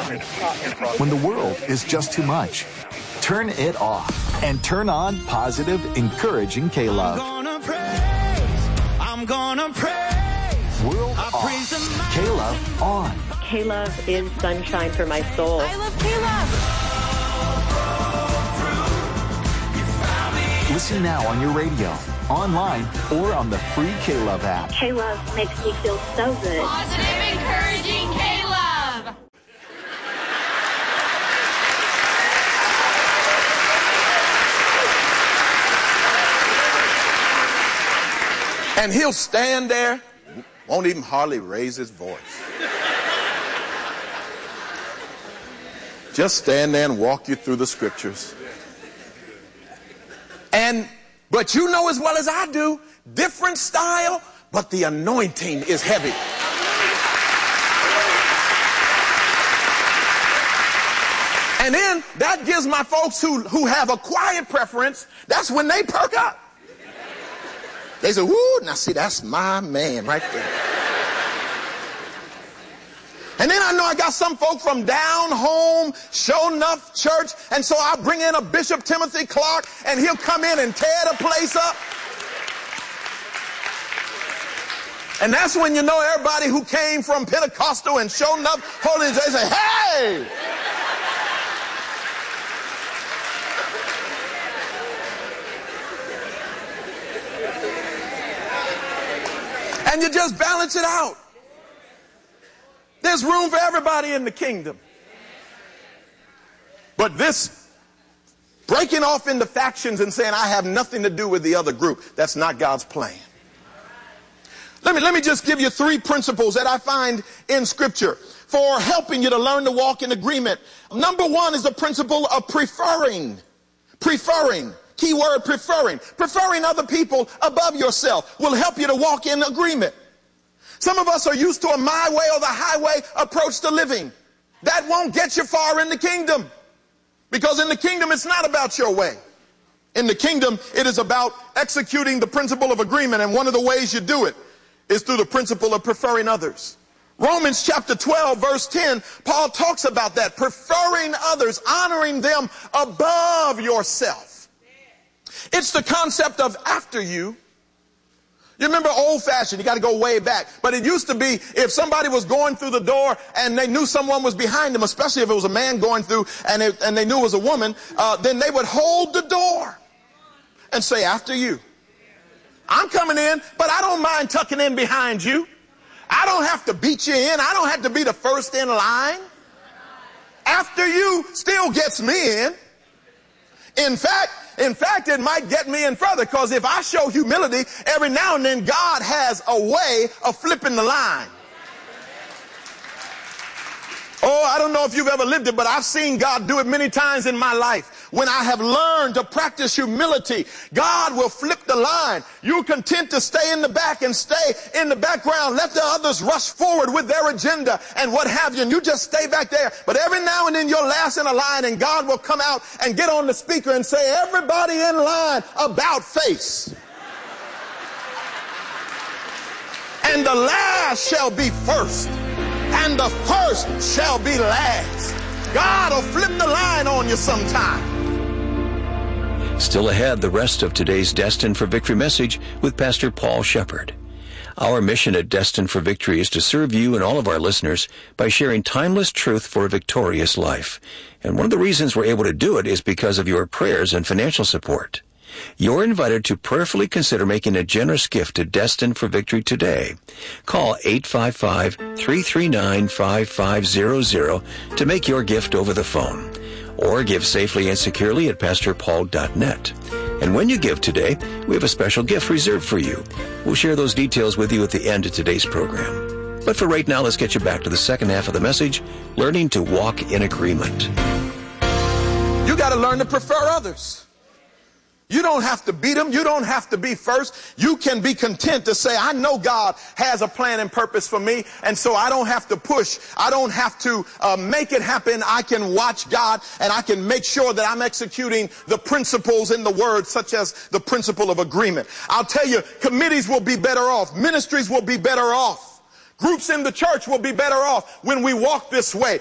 When the world is just too much, turn it off and turn on positive, encouraging K-Love. I'm gonna praise. World off. K-Love on. K-Love is sunshine for my soul. I love K-Love. Listen now on your radio, online, or on the free K-Love app. K-Love makes me feel so good. Positive, encouraging K-Love. And he'll stand there, won't even hardly raise his voice. Just stand there and walk you through the scriptures. But you know as well as I do, different style, but the anointing is heavy. And then that gives my folks who have a quiet preference, that's when they perk up. They say, whoo, now see, that's my man right there. And then I know I got some folk from down home, Show Enough Church, and so I'll bring in a Bishop Timothy Clark, and he'll come in and tear the place up. And that's when you know everybody who came from Pentecostal and Show Enough Holy, they say, hey! And you just balance it out. There's room for everybody in the kingdom. But this breaking off into factions and saying I have nothing to do with the other group, that's not God's plan. Let me just give you 3 principles that I find in Scripture for helping you to learn to walk in agreement. Number 1 is the principle of preferring. Preferring. Key word, preferring. Preferring other people above yourself will help you to walk in agreement. Some of us are used to a my way or the highway approach to living. That won't get you far in the kingdom. Because in the kingdom, it's not about your way. In the kingdom, it is about executing the principle of agreement. And one of the ways you do it is through the principle of preferring others. Romans chapter 12, verse 10, Paul talks about that. Preferring others, honoring them above yourself. It's the concept of after you. You remember old-fashioned, you got to go way back. But it used to be if somebody was going through the door and they knew someone was behind them, especially if it was a man going through and they knew it was a woman, then they would hold the door and say, after you. I'm coming in, but I don't mind tucking in behind you. I don't have to beat you in. I don't have to be the first in line. After you still gets me in. In fact, it might get me in further, because if I show humility, every now and then God has a way of flipping the line. Oh, I don't know if you've ever lived it, but I've seen God do it many times in my life. When I have learned to practice humility, God will flip the line. You're content to stay in the back and stay in the background. Let the others rush forward with their agenda and what have you, and you just stay back there. But every now and then you're last in a line, and God will come out and get on the speaker and say, everybody in line, about face. And the last shall be first, and the first shall be last. God will flip the line on you sometime. Still ahead, the rest of today's Destined for Victory message with Pastor Paul Shepard. Our mission at Destined for Victory is to serve you and all of our listeners by sharing timeless truth for a victorious life. And one of the reasons we're able to do it is because of your prayers and financial support. You're invited to prayerfully consider making a generous gift to Destined for Victory today. Call 855-339-5500 to make your gift over the phone. Or give safely and securely at PastorPaul.net. And when you give today, we have a special gift reserved for you. We'll share those details with you at the end of today's program. But for right now, let's get you back to the second half of the message, learning to walk in agreement. You got to learn to prefer others. You don't have to beat them. You don't have to be first. You can be content to say, I know God has a plan and purpose for me, and so I don't have to push. I don't have to make it happen. I can watch God, and I can make sure that I'm executing the principles in the Word, such as the principle of agreement. I'll tell you, committees will be better off. Ministries will be better off. Groups in the church will be better off when we walk this way.